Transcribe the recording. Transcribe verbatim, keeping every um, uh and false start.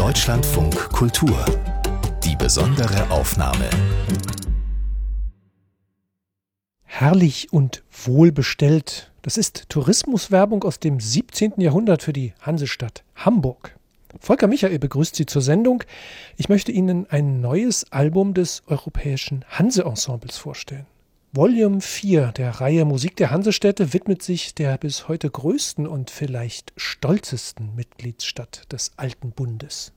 Deutschlandfunk Kultur. Die besondere Aufnahme. Herrlich und wohlbestellt. Das ist Tourismuswerbung aus dem siebzehnten Jahrhundert für die Hansestadt Hamburg. Volker Michael begrüßt Sie zur Sendung. Ich möchte Ihnen ein neues Album des Europäischen Hanse-Ensembles vorstellen. Volume vier der Reihe Musik der Hansestädte widmet sich der bis heute größten und vielleicht stolzesten Mitgliedsstadt des Alten Bundes.